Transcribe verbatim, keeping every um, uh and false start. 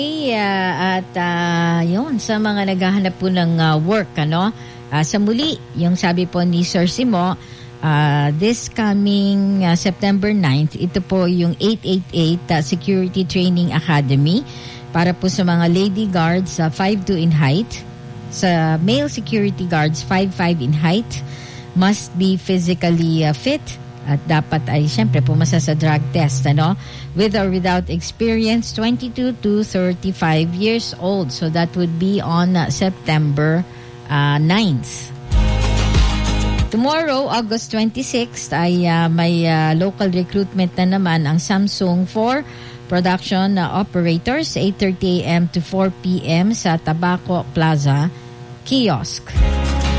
Uh, at uh, yun, sa mga naghahanap po ng uh, work, ano, uh, sa muli, yung sabi po ni Sir Simo, uh, this coming uh, September ninth, ito po yung eight eighty-eight uh, Security Training Academy para po sa mga lady guards, uh, five two in height, sa male security guards, five five in height, must be physically uh, fit, at dapat ay siyempre pumasa sa drug test, ano, with or without experience, twenty-two to thirty-five years old. So that would be on uh, September uh, ninth. Tomorrow, August twenty-sixth, ay uh, may uh, local recruitment na naman ang Samsung for production uh, operators, eight thirty a.m. to four p.m. sa Tabaco Plaza Kiosk.